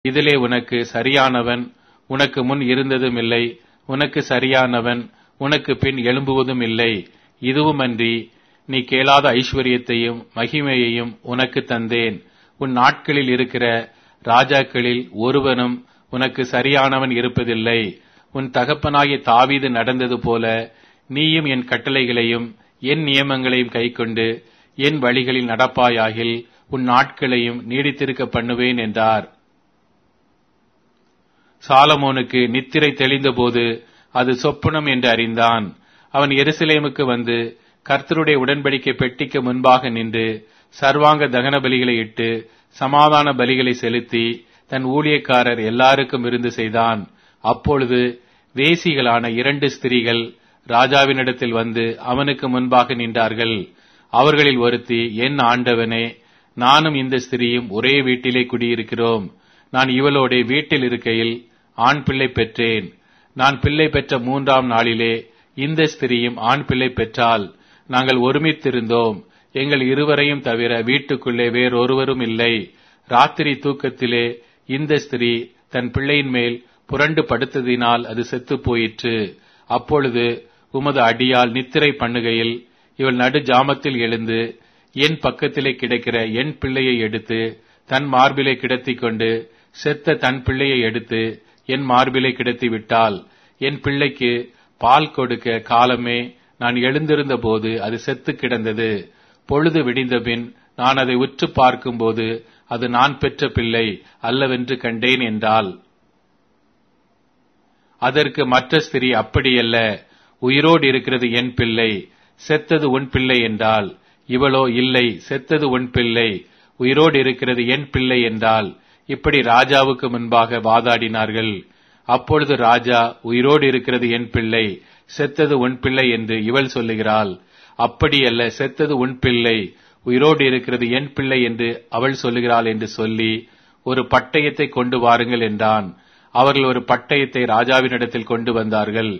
இதிலே உனக்கு சரியானவன் உனக்கு முன் இருந்ததும் இல்லை, உனக்கு சரியானவன் உனக்கு பின் எழும்புவதும் இல்லை. இதுவுமன்றி நீ கேளாத ஐஸ்வர்யத்தையும் மகிமையையும் உனக்கு தந்தேன். உன் நாட்களில் இருக்கிற ராஜாக்களில் ஒருவனும் உனக்கு சரியானவன் இருப்பதில்லை. உன் தகப்பனாகிய தாவீது நடந்தது போல நீயும் என் கட்டளைகளையும் என் நியமங்களையும் கைக்கொண்டு என் வழிகளில் நடப்பாயாகில் உன் நாட்களையும் நீடித்திருக்க பண்ணுவேன் என்றார். சாலமோனுக்கு நித்திரை தெளிந்தபோது அது சொப்பனம் என்று அறிந்தான். அவன் எருசலேமுக்கு வந்து கர்த்தருடைய உடன்படிக்கை பெட்டிக்கு முன்பாக நின்று சர்வாங்க தகன பலிகளை இட்டு சமாதான பலிகளை செலுத்தி தன் ஊழியக்காரர் எல்லாருக்கும் விருந்து செய்தான். அப்பொழுது வேசிகளான 2 ஸ்திரீகள் ராஜாவினிடத்தில் வந்து அவனுக்கு முன்பாக நின்றார்கள். அவர்களில் ஒருத்தி, என் ஆண்டவனே, நானும் இந்த ஸ்திரீயும் ஒரே வீட்டிலே குடியிருக்கிறோம். நான் இவளோட வீட்டில் இருக்கையில் ஆண் பிள்ளை பெற்றேன். நான் பிள்ளை பெற்ற 3ஆம் நாளிலே இந்த ஸ்திரீயும் ஆண் பிள்ளை பெற்றால். நாங்கள் ஒருமித்திருந்தோம். எங்கள் இருவரையும் தவிர வீட்டுக்குள்ளே வேறொருவரும் இல்லை. ராத்திரி தூக்கத்திலே இந்த ஸ்திரீ தன் பிள்ளையின் மேல் புரண்டு படுத்ததினால் அது செத்து போயிற்று. அப்பொழுது உமது அடியால் நித்திரை பண்ணுகையில் இவள் நடு ஜாமத்தில் எழுந்து என் பக்கத்திலே கிடக்கிற என் பிள்ளையை எடுத்து தன் மார்பிலை கிடத்திக் கொண்டு செத்த தன் பிள்ளையை எடுத்து என் மார்பிலை கிடத்தி விட்டாள். என் பிள்ளைக்கு பால் கொடுக்க காலமே நான் எழுந்திருந்த போது அது செத்து கிடந்தது. பொழுது விடிந்தபின் நான் அதை உற்று பார்க்கும்போது அது நான் பெற்ற பிள்ளை அல்லவென்று கண்டேன் என்றாள். அதற்கு மற்ற ஸ்திரீ, அப்படியல்ல, உயிரோடு இருக்கிறது என் பிள்ளை, செத்தது உன் பிள்ளை என்றாள். இவளோ, இல்லை, செத்தது உன் பிள்ளை, உயிரோடு இருக்கிறது என் பிள்ளை என்றாள். இப்படி ராஜாவுக்கு முன்பாக வாதாடினார்கள். அப்பொழுது ராஜா, உயிரோடு இருக்கிறது என் பிள்ளை, செத்தது உன் பிள்ளை என்று இவள் சொல்லுகிறாள். அப்படியல்ல, செத்தது உன் பிள்ளை, உயிரோடு இருக்கிறது என் பிள்ளை என்று அவள் சொல்லுகிறாள் என்று சொல்லி ஒரு பட்டயத்தை கொண்டு வாருங்கள் என்றான். அவர்கள் ஒரு பட்டயத்தை ராஜாவினிடத்தில் கொண்டு வந்தார்கள்.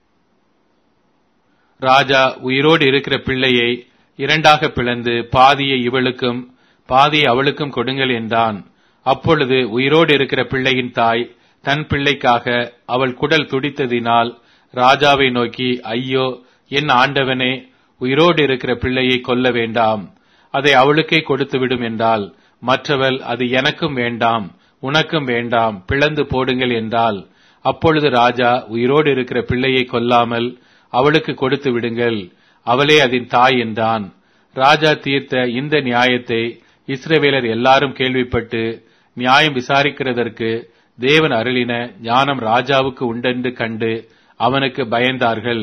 ராஜா உயிரோடு இருக்கிற பிள்ளையை 2ஆக பிளந்து பாதியை இவளுக்கும் பாதியை அவளுக்கும் கொடுங்கள் என்றான். அப்பொழுது உயிரோடு இருக்கிற பிள்ளையின் தாய் தன் பிள்ளைக்காக அவள் குடல் துடித்ததினால் ராஜாவை நோக்கி, ஐயோ, என் ஆண்டவனே, உயிரோடு இருக்கிற பிள்ளையை கொல்ல வேண்டாம், அதை அவளுக்கே கொடுத்துவிடும் என்றால். மற்றவள், அது எனக்கும் வேண்டாம், உனக்கும் வேண்டாம், பிளந்து போடுங்கள் என்றால். அப்பொழுது ராஜா, உயிரோடு இருக்கிற பிள்ளையை கொல்லாமல் அவளுக்கு கொடுத்து விடுங்கள், அவளே அதன் தாய் என்றான். ராஜா தீர்த்த இந்த நியாயத்தை இஸ்ரவேலர் எல்லாரும் கேள்விப்பட்டு நியாயம் விசாரிக்கிறதற்கு தேவன் அருளின ஞானம் ராஜாவுக்கு உண்டென்று கண்டு அவனுக்கு பயந்தார்கள்.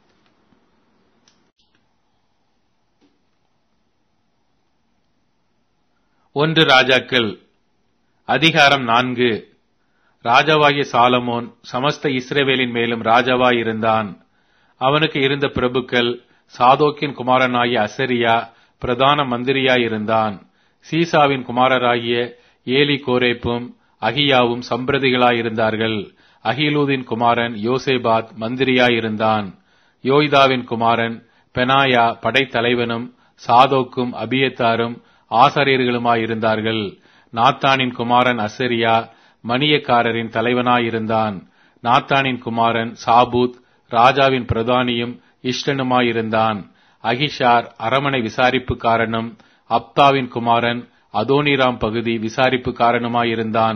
ஒன்று ராஜாக்கள் அதிகாரம் 4. ராஜாவாகிய சாலமோன் சமஸ்த இஸ்ரவேலின் மேலும் ராஜாவாயிருந்தான். அவனுக்கு இருந்த பிரபுக்கள், சாதோக்கின் குமாரனாகிய அசரியா பிரதான மந்திரியாயிருந்தான். சீசாவின் குமாரராகிய ஏலி கோரேப்பும் அகியாவும் சம்பிரதிகளாயிருந்தார்கள். அகிலூதின் குமாரன் யோசேபாத் மந்திரியாயிருந்தான். யோய்தாவின் குமாரன் பெனாயா படைத்தலைவனும் சாதோக்கும் அபியத்தாரும் ஆசாரியர்களுமாயிருந்தார்கள். நாத்தானின் குமாரன் அசரியா மணியக்காரரின் தலைவனாயிருந்தான். நாத்தானின் குமாரன் சாபூத் ராஜாவின் பிரதானியும் இஷ்டனுமாயிருந்தான். அகிஷார் அரமனை விசாரிப்புக்காரனும் அப்தாவின் குமாரன் அதோனிராம் பகுதி விசாரிப்புக்காரனுமாயிருந்தான்.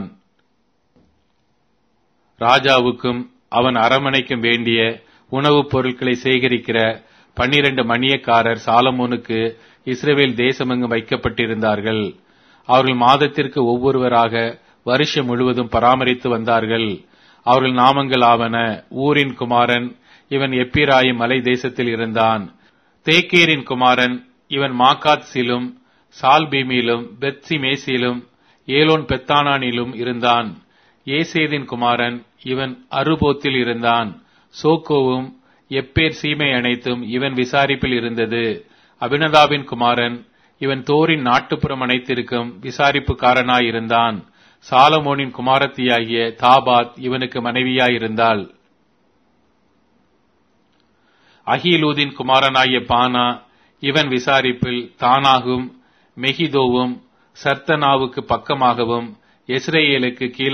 ராஜாவுக்கும் அவன் அரமனைக்கும் வேண்டிய உணவுப் பொருட்களை சேகரிக்கிற 12 மணியக்காரர் சாலமோனுக்கு இஸ்ரவேல் தேசமெங்கும் வைக்கப்பட்டிருந்தார்கள். அவர்கள் மாதத்திற்கு ஒவ்வொருவராக வருஷம் முழுவதும் பராமரித்து வந்தார்கள். அவர்கள் நாமங்கள் ஆவன: ஊரின் குமாரன், இவன் எப்பிராயிம் மலை தேசத்தில் இருந்தான். தேக்கேரின் குமாரன், இவன் மாக்காத்சிலும் சால்பீமிலும் பெத்சிமேசிலும் ஏலோன் பெத்தானானிலும் இருந்தான். ஏசேதின் குமாரன், இவன் அருபோத்தில் இருந்தான். சோக்கோவும் எப்பேர் சீமை அனைத்தும் இவன் விசாரிப்பில் இருந்தது. அபினதாபின் குமாரன், இவன் தோரின் நாட்டுப்புறம் அனைத்திற்கும் விசாரிப்புக்காரனாயிருந்தான். சாலமோனின் குமாரத்தியாகிய தாபாத் இவனுக்கு மனைவியாயிருந்தாள். அகிலூதின் குமாரனாகிய பானா, இவன் விசாரிப்பில் தானாகும் மெகிதோவும் சர்த்தனாவுக்கு பக்கமாகவும் யெஸ்ரயேலுக்கு கீழான